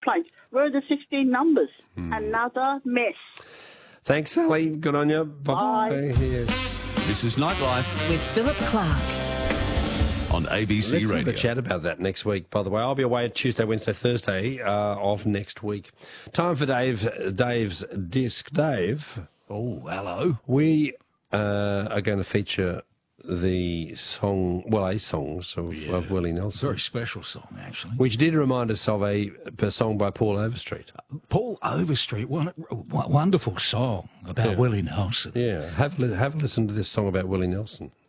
complaints. Where are the 16 numbers? Another mess. Thanks, Sally. Good on you. Bye-bye. This is Nightlife With Philip Clark. on ABC Let's have Radio. a chat about that next week, by the way. I'll be away Tuesday, Wednesday, Thursday of next week. Time for Dave's Disc. Dave, Oh, hello. we are going to feature the song, a song of Willie Nelson, Very special song, actually. which did remind us of a song by Paul Overstreet. Paul Overstreet, wonderful song about Willie Nelson. Yeah, have a listen to this song about Willie Nelson.